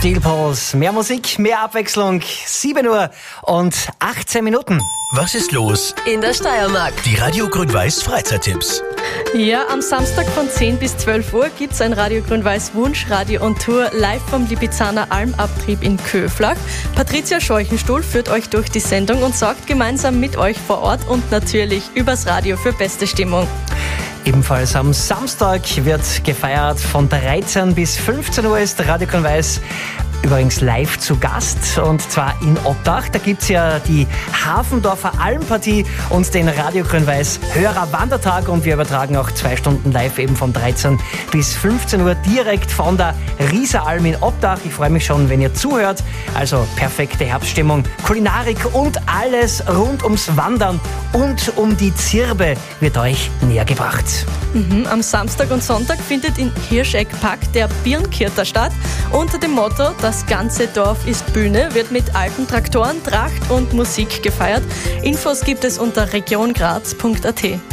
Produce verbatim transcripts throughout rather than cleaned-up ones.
Steel Pulse. Mehr Musik, mehr Abwechslung. sieben Uhr und achtzehn Minuten. Was ist los in der Steiermark? Die Radio Grün-Weiß Freizeittipps. Ja, am Samstag von zehn bis zwölf Uhr gibt es ein Radio Grün-Weiß Wunschradio on Tour live vom Lipizzaner Almabtrieb in Köflach. Patricia Scheuchenstuhl führt euch durch die Sendung und sorgt gemeinsam mit euch vor Ort und natürlich übers Radio für beste Stimmung. Ebenfalls am Samstag wird gefeiert. Von dreizehn bis fünfzehn Uhr ist Radio Grün-Weiß übrigens live zu Gast, und zwar in Obdach. Da gibt es ja die Hafendorfer Almpartie und den Radio Grün-Weiß Hörerwandertag, und wir übertragen auch zwei Stunden live eben von dreizehn bis fünfzehn Uhr direkt von der Rieseralm in Obdach. Ich freue mich schon, wenn ihr zuhört. Also perfekte Herbststimmung, Kulinarik und alles rund ums Wandern und um die Zirbe wird euch näher gebracht. Mhm, am Samstag und Sonntag findet in Hirscheck-Pack der Birnkirter statt. Unter dem Motto "Das ganze Dorf ist Bühne" wird mit alten Traktoren, Tracht und Musik gefeiert. Infos gibt es unter region graz punkt a t.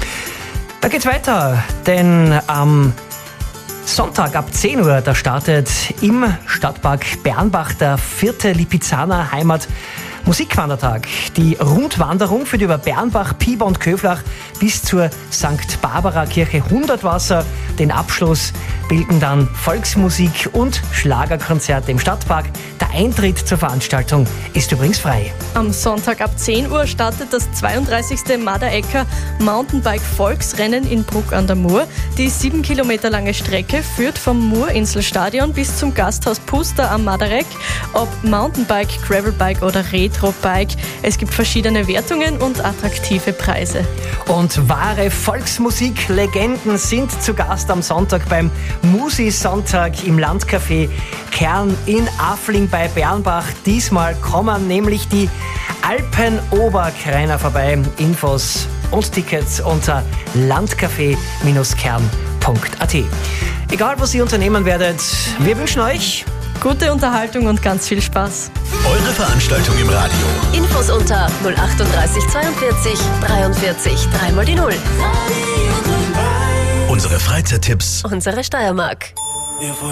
Da geht's weiter, denn am Sonntag ab zehn Uhr, da startet im Stadtpark Bernbach der vierte Lipizzaner Heimat Musikwandertag. Die Rundwanderung führt über Bernbach, Piber und Köflach bis zur Sankt Barbara Kirche Hundertwasser. Den Abschluss bilden dann Volksmusik und Schlagerkonzerte im Stadtpark. Der Eintritt zur Veranstaltung ist übrigens frei. Am Sonntag ab zehn Uhr startet das zweiunddreißigste Maderecker Mountainbike-Volksrennen in Bruck an der Mur. Die sieben Kilometer lange Strecke führt vom Murinselstadion bis zum Gasthaus Puster am Madereck. Ob Mountainbike, Gravelbike oder Retrobike, es gibt verschiedene Wertungen und attraktive Preise. Und wahre Volksmusiklegenden sind zu Gast am Sonntag beim Musi-Sonntag im Landcafé Kern in Affling bei Bernbach. Diesmal kommen nämlich die Alpen-Oberkreiner vorbei. Infos und Tickets unter landcafé kern punkt a t. Egal, was ihr unternehmen werdet, wir wünschen euch gute Unterhaltung und ganz viel Spaß. Eure Veranstaltung im Radio. Infos unter null achtunddreißig zweiundvierzig dreiundvierzig dreimal die Null. Unsere Freizeittipps. Unsere Steiermark.